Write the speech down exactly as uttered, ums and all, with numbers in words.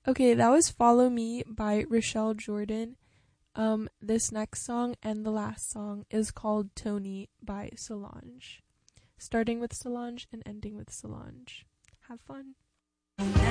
Okay, that was Follow Me by Rochelle Jordan. Um, this next song and the last song is called Tony by Solange. Starting with Solange and ending with Solange. Have fun.